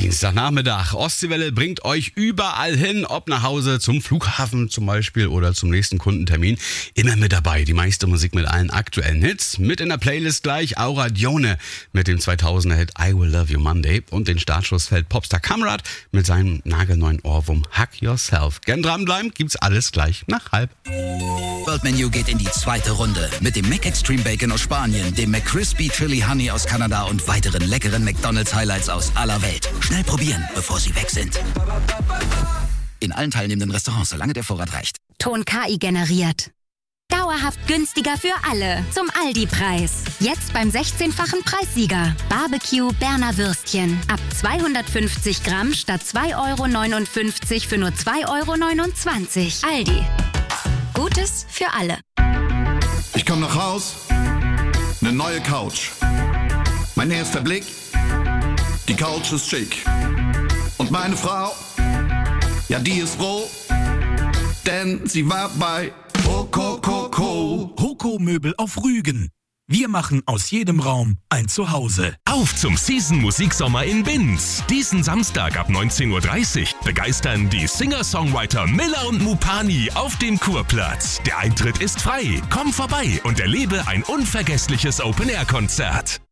Dienstagnachmittag. Ostseewelle bringt euch überall hin, ob nach Hause, zum Flughafen zum Beispiel oder zum nächsten Kundentermin. Immer mit dabei. Die meiste Musik mit allen aktuellen Hits. Mit in der Playlist gleich Aura Dione mit dem 2000er-Hit I Will Love You Monday. Und den Startschuss fällt Popstar Kamrat mit seinem nagelneuen Ohrwurm Hug Yourself. Gern dranbleiben, gibt's alles gleich nach 1:30. World Menu geht in die zweite Runde mit dem Mac Extreme Bacon aus Spanien, dem McCrispy Chili Honey aus Kanada und weiteren leckeren McDonald's Highlights aus aller Welt. Schnell probieren, bevor sie weg sind. In allen teilnehmenden Restaurants, solange der Vorrat reicht. Ton KI generiert. Dauerhaft günstiger für alle. Zum Aldi-Preis. Jetzt beim 16-fachen Preissieger. Barbecue Berner Würstchen. Ab 250 Gramm statt 2,59 € für nur 2,29 €. Aldi. Gutes für alle. Ich komm nach Haus, ne neue Couch. Mein erster Blick, die Couch ist schick. Und meine Frau, ja die ist froh, denn sie war bei Hoko. Hoko-Möbel auf Rügen. Wir machen aus jedem Raum ein Zuhause. Auf zum Season-Musiksommer in Binz. Diesen Samstag ab 19:30 Uhr begeistern die Singer-Songwriter Miller und Mupani auf dem Kurplatz. Der Eintritt ist frei. Komm vorbei und erlebe ein unvergessliches Open-Air-Konzert.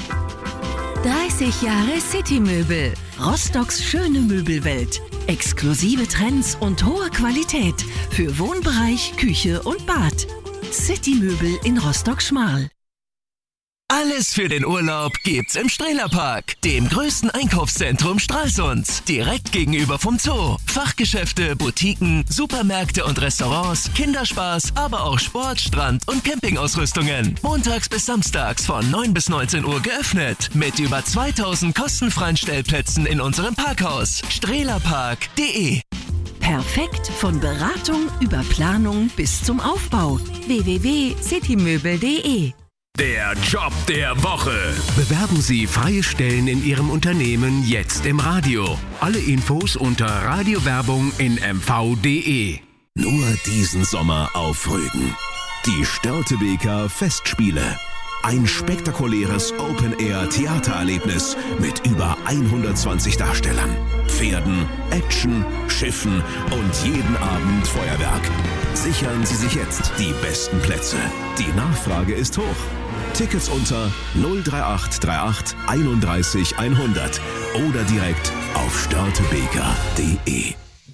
30 Jahre City-Möbel. Rostocks schöne Möbelwelt. Exklusive Trends und hohe Qualität für Wohnbereich, Küche und Bad. City-Möbel in Rostock-Schmarl. Alles für den Urlaub gibt's im Strehlerpark, dem größten Einkaufszentrum Stralsunds. Direkt gegenüber vom Zoo. Fachgeschäfte, Boutiquen, Supermärkte und Restaurants, Kinderspaß, aber auch Sport, Strand- und Campingausrüstungen. Montags bis samstags von 9 bis 19 Uhr geöffnet. Mit über 2000 kostenfreien Stellplätzen in unserem Parkhaus. strehlerpark.de. Perfekt von Beratung über Planung bis zum Aufbau. www.citymöbel.de. Der Job der Woche. Bewerben Sie freie Stellen in Ihrem Unternehmen jetzt im Radio. Alle Infos unter Radiowerbung in mv.de. Nur diesen Sommer auf Rügen. Die Störtebeker Festspiele. Ein spektakuläres Open-Air-Theatererlebnis mit über 120 Darstellern, Pferden, Action, Schiffen und jeden Abend Feuerwerk. Sichern Sie sich jetzt die besten Plätze. Die Nachfrage ist hoch. Tickets unter 03838 31 100 oder direkt auf störtebeker.de.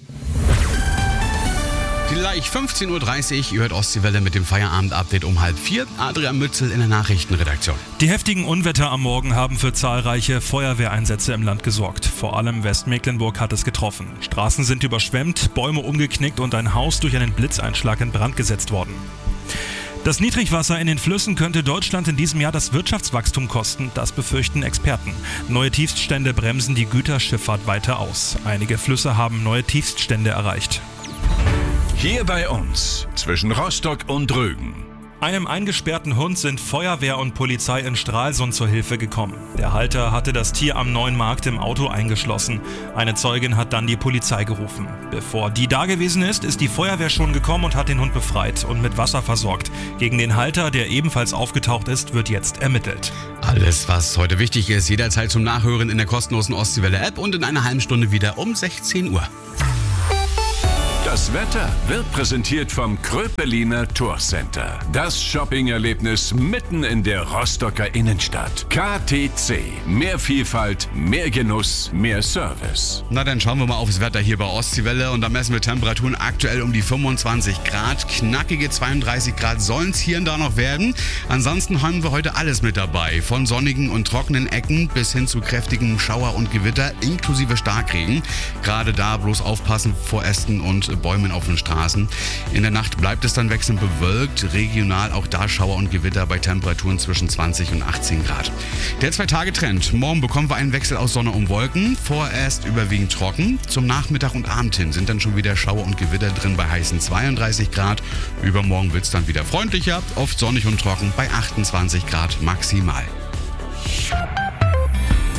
Gleich 15:30 Uhr, ihr hört Ostseewelle mit dem Feierabend-Update um 3:30. Adrian Mützel in der Nachrichtenredaktion. Die heftigen Unwetter am Morgen haben für zahlreiche Feuerwehreinsätze im Land gesorgt. Vor allem Westmecklenburg hat es getroffen. Straßen sind überschwemmt, Bäume umgeknickt und ein Haus durch einen Blitzeinschlag in Brand gesetzt worden. Das Niedrigwasser in den Flüssen könnte Deutschland in diesem Jahr das Wirtschaftswachstum kosten, das befürchten Experten. Neue Tiefststände bremsen die Güterschifffahrt weiter aus. Einige Flüsse haben neue Tiefststände erreicht. Hier bei uns, zwischen Rostock und Rügen. Einem eingesperrten Hund sind Feuerwehr und Polizei in Stralsund zur Hilfe gekommen. Der Halter hatte das Tier am Neuen Markt im Auto eingeschlossen. Eine Zeugin hat dann die Polizei gerufen. Bevor die da gewesen ist, ist die Feuerwehr schon gekommen und hat den Hund befreit und mit Wasser versorgt. Gegen den Halter, der ebenfalls aufgetaucht ist, wird jetzt ermittelt. Alles, was heute wichtig ist, jederzeit zum Nachhören in der kostenlosen Ostseewelle-App und in einer halben Stunde wieder um 16 Uhr. Das Wetter wird präsentiert vom Kröpeliner Tourcenter. Das Shopping-Erlebnis mitten in der Rostocker Innenstadt. KTC. Mehr Vielfalt, mehr Genuss, mehr Service. Na, dann schauen wir mal aufs Wetter hier bei Ostseewelle und da messen wir Temperaturen aktuell um die 25 Grad. Knackige 32 Grad sollen es hier und da noch werden. Ansonsten haben wir heute alles mit dabei. Von sonnigen und trockenen Ecken bis hin zu kräftigem Schauer und Gewitter inklusive Starkregen. Gerade da bloß aufpassen vor Ästen und Bäumen auf den Straßen. In der Nacht bleibt es dann wechselnd bewölkt, regional auch da Schauer und Gewitter bei Temperaturen zwischen 20 und 18 Grad. Der 2-Tage-Trend. Morgen bekommen wir einen Wechsel aus Sonne und Wolken, vorerst überwiegend trocken. Zum Nachmittag und Abend hin sind dann schon wieder Schauer und Gewitter drin bei heißen 32 Grad. Übermorgen wird es dann wieder freundlicher, oft sonnig und trocken bei 28 Grad maximal.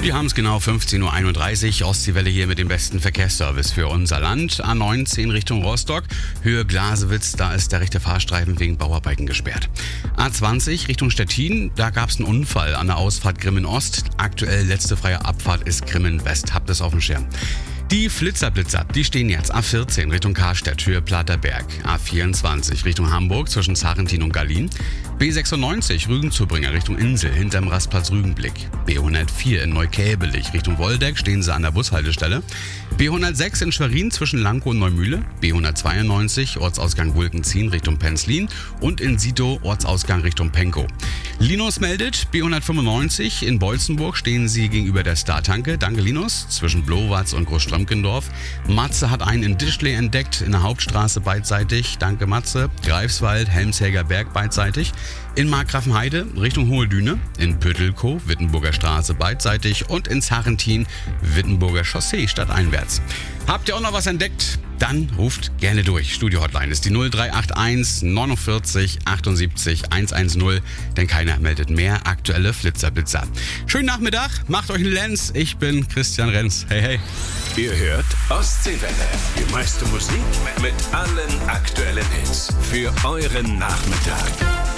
Wir haben es genau 15.31 Uhr. Ostseewelle hier mit dem besten Verkehrsservice für unser Land. A19 Richtung Rostock, Höhe Glasewitz, da ist der rechte Fahrstreifen wegen Bauarbeiten gesperrt. A20 Richtung Stettin, da gab es einen Unfall an der Ausfahrt Grimmen-Ost. Aktuell letzte freie Abfahrt ist Grimmen-West. Habt es auf dem Schirm. Die Flitzer, die stehen jetzt A14 Richtung Karstedt, Höhe Platterberg, A24 Richtung Hamburg zwischen Zarentin und Gallien, B96 Rügen-Zubringer Richtung Insel hinterm Rastplatz Rügenblick, B104 in Neukäbelich Richtung Woldeck stehen sie an der Bushaltestelle, B106 in Schwerin zwischen Lankow und Neumühle, B192 Ortsausgang Wulkenzien Richtung Penzlin und in Sito Ortsausgang Richtung Penkow. Linus meldet, B195 in Beutzenburg stehen sie gegenüber der Star-Tanke, danke Linus, zwischen Blowatz und Großströmkendorf. Matze hat einen in Dischle entdeckt, in der Hauptstraße beidseitig, danke Matze. Greifswald, Helmshäger Berg beidseitig. In Markgrafenheide Richtung Hohe Düne, in Püttelkow, Wittenburger Straße beidseitig und in Zarentin, Wittenburger Chaussee stadteinwärts. Habt ihr auch noch was entdeckt? Dann ruft gerne durch. Studio-Hotline ist die 0381 49 78 110, denn keiner meldet mehr aktuelle Flitzer-Blitzer. Schönen Nachmittag, macht euch einen Lenz. Ich bin Christian Renz. Hey, hey. Ihr hört Ostseewelle. Die meiste Musik mit allen aktuellen Hits für euren Nachmittag.